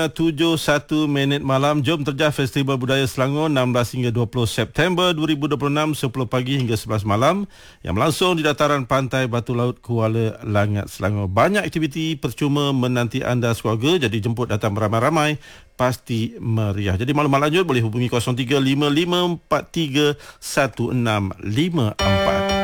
7:01 malam. Jom terjah Festival Budaya Selangor 16 hingga 20 September 2026, 10 pagi hingga 11 malam, yang berlangsung di dataran pantai Batu Laut, Kuala Langat, Selangor. Banyak aktiviti percuma menanti anda sekeluarga, jadi jemput datang beramai-ramai, pasti meriah. Jadi maklumat lanjut boleh hubungi 0355431654.